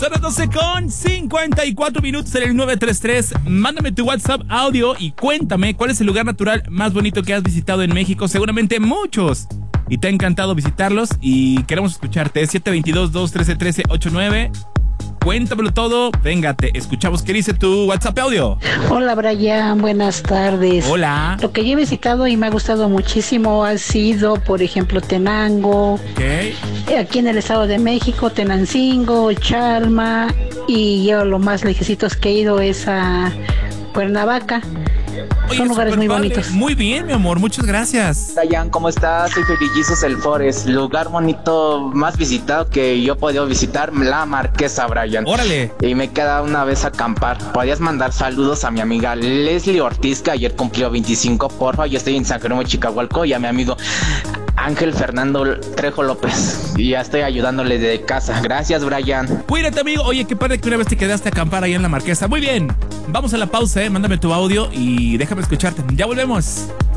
Son las 12:54 en el 933. Mándame tu WhatsApp audio y cuéntame cuál es el lugar natural más bonito que has visitado en México. Seguramente muchos. Y te ha encantado visitarlos y queremos escucharte. 722-213-1389. Cuéntamelo todo. Venga, te escuchamos. ¿Qué dice tu WhatsApp audio? Hola, Brian. Buenas tardes. Hola. Lo que yo he visitado y me ha gustado muchísimo ha sido, por ejemplo, Tenango. Okay. Aquí en el Estado de México, Tenancingo, Chalma. Y yo lo más lejecitos que he ido es a Cuernavaca. Oye, son lugares muy padre. bonitos. Muy bien, mi amor, muchas gracias. Dayan, ¿cómo estás? Soy Felillisos El Forest. Lugar bonito más visitado que yo he podido visitar, la Marquesa, Brian. Órale. Y me queda una vez acampar. ¿Podrías mandar saludos a mi amiga Leslie Ortiz, que ayer cumplió 25, porfa? Yo estoy en San Jerónimo, Chicahualco, y a mi amigo Ángel Fernando Trejo López. Y ya estoy ayudándole de casa. Gracias, Brian. Cuídate, amigo. Oye, qué padre que una vez te quedaste a acampar ahí en la Marquesa. Muy bien. Vamos a la pausa, mándame tu audio y déjame escucharte. Ya volvemos.